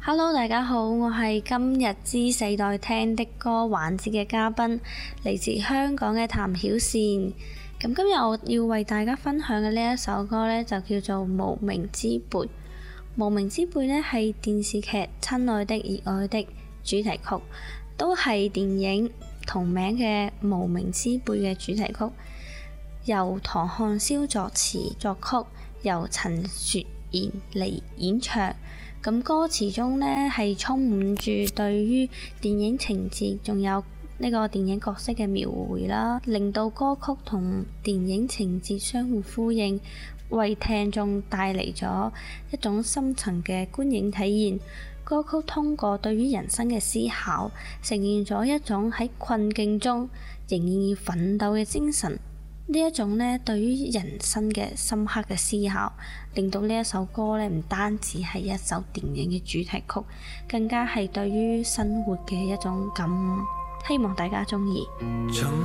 Hello， 大家好，我係今日之世代聽的歌環節嘅嘉賓，嚟自香港嘅譚曉倩。咁今日我要為大家分享嘅呢一首歌呢，就叫做《無名之輩》。《無名之輩》呢係電視劇《親愛的熱愛的》主題曲，都係電影同名嘅《無名之輩》嘅主題曲，由唐漢霄作詞作曲，由陳雪賢嚟演唱。咁歌詞中呢係充滿住對於電影情節，仲有呢個電影角色嘅描繪啦，令到歌曲同電影情節相互呼應，為聽眾帶嚟咗一種深層嘅觀影體驗。歌曲通過對於人生嘅思考，呈現咗一種喺困境中仍然要奮鬥嘅精神。呢一種呢對於人生嘅深刻嘅思考，令到呢一首歌呢唔單止係一首電影嘅主題曲，更加係對於生活嘅一種感悟。希望大家鍾意。